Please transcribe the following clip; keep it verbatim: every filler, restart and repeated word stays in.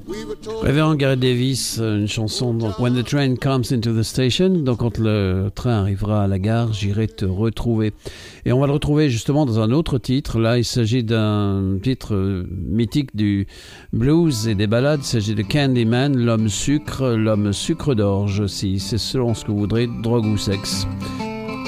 Révérend Gareth Davis, une chanson donc When the train comes into the station, donc quand le train arrivera à la gare, j'irai te retrouver. Et on va le retrouver justement dans un autre titre. Là, il s'agit d'un titre mythique du blues et des ballades. Il s'agit de Candyman, l'homme sucre, l'homme sucre d'orge aussi. C'est selon ce que vous voudrez, drogue ou sexe.